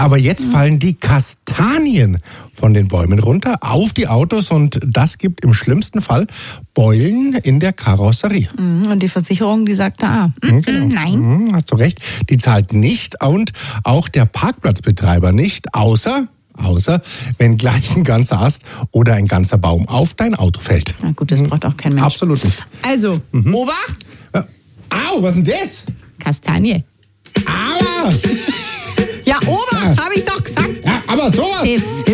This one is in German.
Aber jetzt fallen die Kastanien von den Bäumen runter auf die Autos und das gibt im schlimmsten Fall Beulen in der Karosserie. Und die Versicherung, die sagt Genau. nein. Hast du recht, die zahlt nicht und auch der Parkplatzbetreiber nicht, außer wenn gleich ein ganzer Ast oder ein ganzer Baum auf dein Auto fällt. Na gut, das braucht auch kein Mensch. Absolut nicht. Also, Obacht, Au, was ist denn das? Kastanie. Aua! Ja, Obacht, habe ich doch gesagt. Ja, aber sowas!